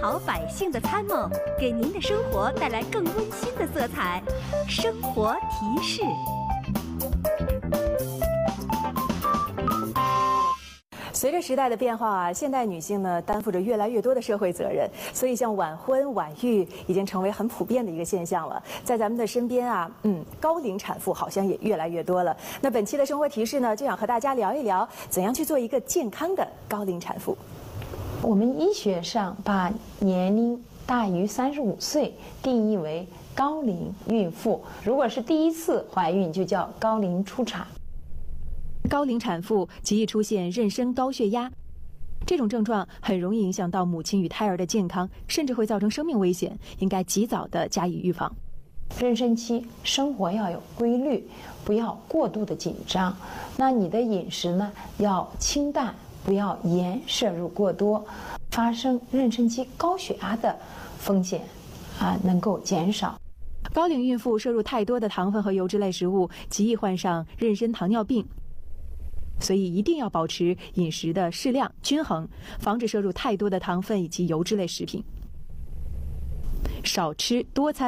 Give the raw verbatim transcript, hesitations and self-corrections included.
好百姓的参谋，给您的生活带来更温馨的色彩。生活提示。 随着时代的变化啊，现代女性呢担负着越来越多的社会责任，所以像晚婚晚育已经成为很普遍的一个现象了。在咱们的身边啊，嗯，高龄产妇好像也越来越多了。那本期的生活提示呢，就想和大家聊一聊怎样去做一个健康的高龄产妇。 我们医学上把年龄大于三十五岁定义为高龄孕妇，如果是第一次怀孕就叫高龄初产。 高龄产妇极易出现妊娠高血压，这种症状很容易影响到母亲与胎儿的健康，甚至会造成生命危险，应该及早的加以预防。 妊娠期生活要有规律，不要过度的紧张。那你的饮食呢，要清淡，不要盐摄入过多，发生妊娠期高血压的风险啊能够减少。 高龄孕妇摄入太多的糖分和油脂类食物，极易患上妊娠糖尿病。所以一定要保持饮食的适量均衡，防止摄入太多的糖分以及油脂类食品，少吃多餐。